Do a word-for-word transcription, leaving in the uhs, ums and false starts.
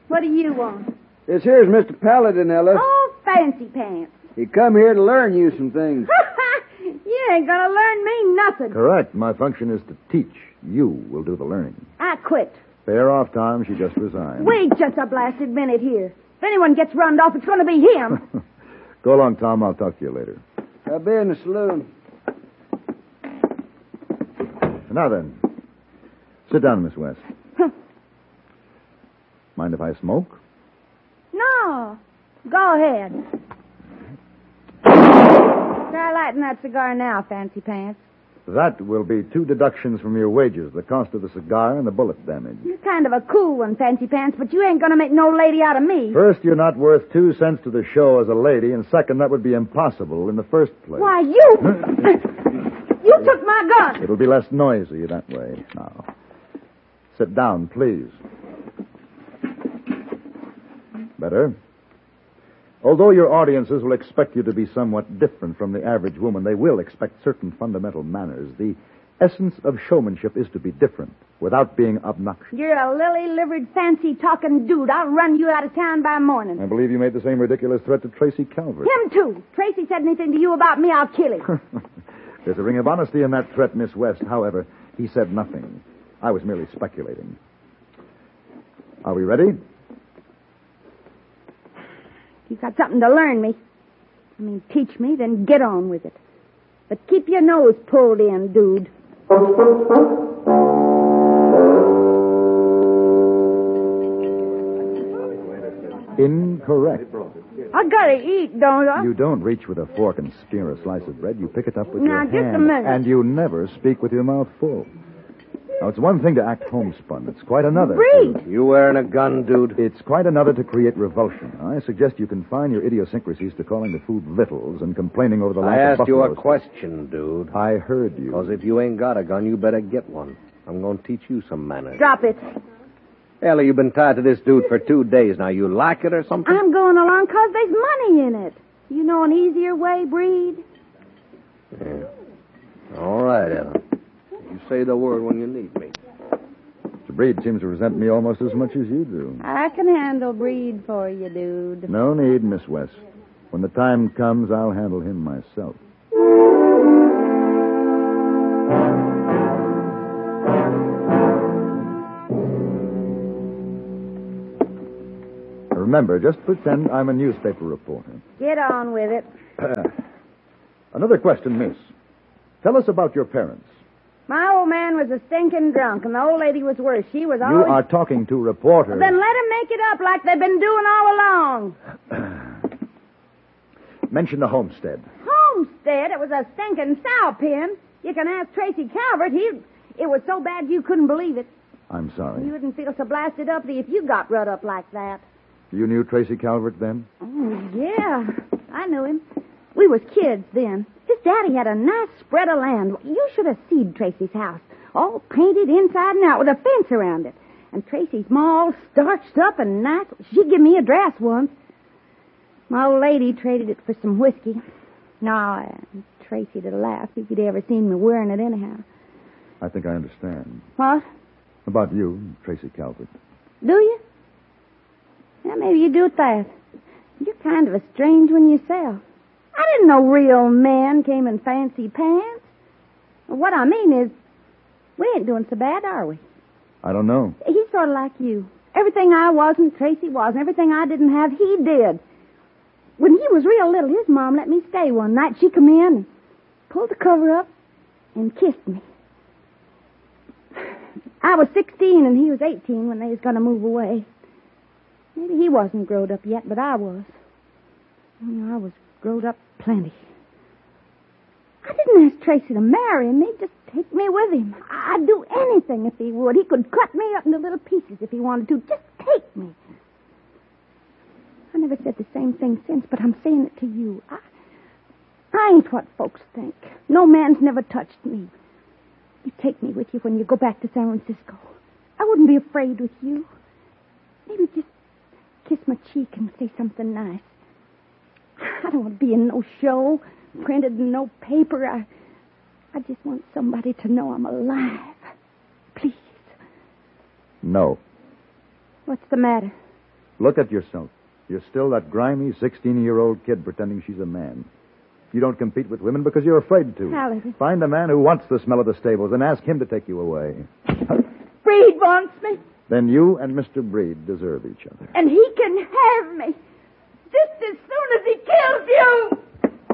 What do you want? This here's Mister Paladin, Ella. Oh, fancy pants. He come here to learn you some things. You ain't gonna learn me nothing. Correct. My function is to teach. You will do the learning. I quit. Fair off, Tom. She just resigned. Wait just a blasted minute here. If anyone gets runned off, it's gonna be him. Go along, Tom. I'll talk to you later. I'll be in the saloon. Now then, sit down, Miss West. Mind if I smoke? No. Go ahead. Try lighting that cigar now, fancy pants. That will be two deductions from your wages, the cost of the cigar and the bullet damage. You're kind of a cool one, fancy pants, but you ain't gonna make no lady out of me. First, you're not worth two cents to the show as a lady, and second, that would be impossible in the first place. Why, you... you took my gun. It'll be less noisy that way. Now, sit down, please. Better. Although your audiences will expect you to be somewhat different from the average woman, they will expect certain fundamental manners. The essence of showmanship is to be different without being obnoxious. You're a lily-livered, fancy-talking dude. I'll run you out of town by morning. I believe you made the same ridiculous threat to Tracy Calvert. Him, too. Tracy said anything to you about me, I'll kill him. There's a ring of honesty in that threat, Miss West. However, he said nothing. I was merely speculating. Are we ready? You've got something to learn me. I mean, teach me, then get on with it. But keep your nose pulled in, dude. Incorrect. I gotta eat, don't I? You don't reach with a fork and spear a slice of bread. You pick it up with now, your just hand. a minute. And you never speak with your mouth full. Now, it's one thing to act homespun. It's quite another. Breed. You wearing a gun, dude? It's quite another to create revulsion. I suggest you confine your idiosyncrasies to calling the food victuals and complaining over the lack I of asked you a buffalo. question, dude. I heard you. Because if you ain't got a gun, you better get one. I'm going to teach you some manners. Drop it. Ellie, you've been tied to this dude for two days now. You like it or something? I'm going along because there's money in it. You know an easier way, Breed? Yeah. All right, Ella. You say the word when you need me. Mister Breed seems to resent me almost as much as you do. I can handle Breed for you, dude. No need, Miss West. When the time comes, I'll handle him myself. Remember, just pretend I'm a newspaper reporter. Get on with it. Another question, miss. Tell us about your parents. My old man was a stinking drunk, and the old lady was worse. She was always... You are talking to reporters. Then let 'em make it up like they've been doing all along. Mention the homestead. Homestead? It was a stinking sow pen. You can ask Tracy Calvert. He... It was so bad you couldn't believe it. I'm sorry. You wouldn't feel so blasted uppity if you got rut up like that. You knew Tracy Calvert then? Oh, yeah. I knew him. We was kids then. His daddy had a nice spread of land. You should have seen Tracy's house. All painted inside and out with a fence around it. And Tracy's ma all starched up and nice. She give me a dress once. My old lady traded it for some whiskey. No, Tracy'd have laughed if he'd ever seen me wearing it anyhow. I think I understand. What? About you, Tracy Calvert. Do you? Yeah, maybe you do it that. You're kind of a strange one yourself. I didn't know real men came in fancy pants. What I mean is, we ain't doing so bad, are we? I don't know. He's sort of like you. Everything I wasn't, Tracy was, and everything I didn't have, he did. When he was real little, his mom let me stay one night. She come in and pulled the cover up and kissed me. I was sixteen and he was eighteen when they was going to move away. Maybe he wasn't growed up yet, but I was. You know, I was growed up plenty. I didn't ask Tracy to marry me, just take me with him. I'd do anything if he would. He could cut me up into little pieces if he wanted to. Just take me. I never said the same thing since, but I'm saying it to you. I, I ain't what folks think. No man's never touched me. You take me with you when you go back to San Francisco. I wouldn't be afraid with you. Maybe just kiss my cheek and say something nice. I don't want to be in no show, printed in no paper. I, I just want somebody to know I'm alive. Please. No. What's the matter? Look at yourself. You're still that grimy sixteen-year-old kid pretending she's a man. You don't compete with women because you're afraid to. Paladin. Find a man who wants the smell of the stables and ask him to take you away. Breed wants me, Then you and Mister Breed deserve each other. and he can have me just as soon as he kills you.